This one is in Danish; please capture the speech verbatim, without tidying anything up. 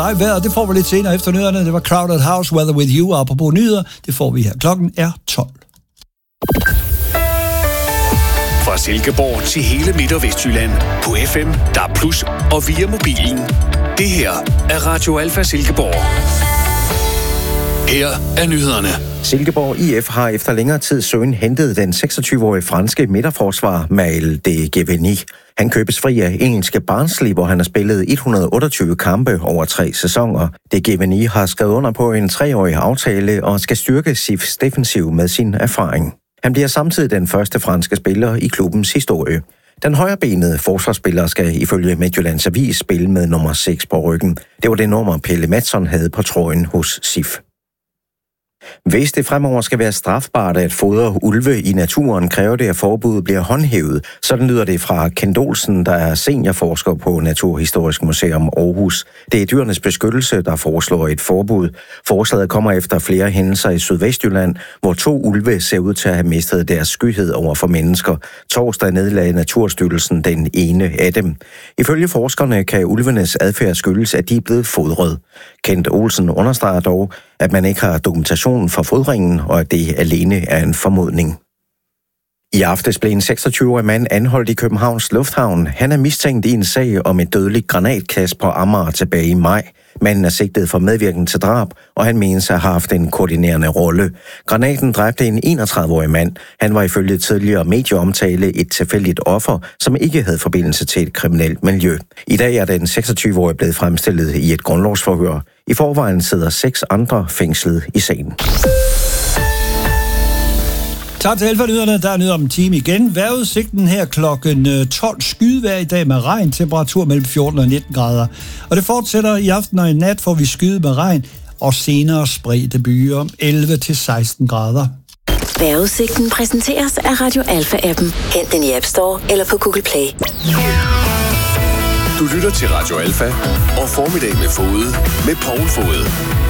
Nej, vejret, det får vi lidt senere efter nyhederne. Det var Crowded House, Weather With You, og apropos nyheder, det får vi her. Klokken er tolv. Fra Silkeborg til hele Midt- og Vestjylland på F M, D A B plus, og via mobilen. Det her er Radio Alfa Silkeborg. Her er nyhederne. Silkeborg I F har efter længere tid søgen hentet den seksogtyve-årige franske midterforsvarer Maël de Geveni. Han købes fri af engelske Barnsley, hvor han har spillet et hundrede og otteogtyve kampe over tre sæsoner. De Geveni har skrevet under på en treårig aftale og skal styrke S I F's defensiv med sin erfaring. Han bliver samtidig den første franske spiller i klubbens historie. Den højrebenede forsvarsspiller skal ifølge Midtjyllands Avis spille med nummer seks på ryggen. Det var det nummer Pelle Madsson havde på trøjen hos S I F. Hvis det fremover skal være strafbart at fodre ulve i naturen, kræver det, at forbuddet bliver håndhævet. Sådan lyder det fra Kent Olsen, der er seniorforsker på Naturhistorisk Museum Aarhus. Det er Dyrenes Beskyttelse, der foreslår et forbud. Forslaget kommer efter flere hændelser i Sydvestjylland, hvor to ulve ser ud til at have mistet deres skyhed over for mennesker. Torsdag nedlagde Naturstyrelsen den ene af dem. Ifølge forskerne kan ulvenes adfærd skyldes, at de er blevet fodret. Kent Olsen understreger dog, at man ikke har dokumentation for fodringen, og at det alene er en formodning. I aftes blev en seksogtyve-årig mand anholdt i Københavns Lufthavn. Han er mistænkt i en sag om et dødeligt granatkast på Amager tilbage i maj. Manden er sigtet for medvirken til drab, og han menes at have haft en koordinerende rolle. Granaten dræbte en enogtredive-årig mand. Han var ifølge tidligere medieomtale et tilfældigt offer, som ikke havde forbindelse til et kriminelt miljø. I dag er den seksogtyve-årige blevet fremstillet i et grundlovsforhør. I forvejen sidder seks andre fængslet i sagen. Tak til Alfa-nyhederne. Der er nyt om en time igen. Vejrudsigten her klokken tolv. Skydevejr i dag med regn. Temperatur mellem fjorten og nitten grader. Og det fortsætter i aften og i nat, får vi skyde med regn. Og senere spredte byer elleve til seksten grader. Vejrudsigten præsenteres af Radio Alfa-appen. Hent den i App Store eller på Google Play. Du lytter til Radio Alfa og Formiddag med Fode med Poul Fode.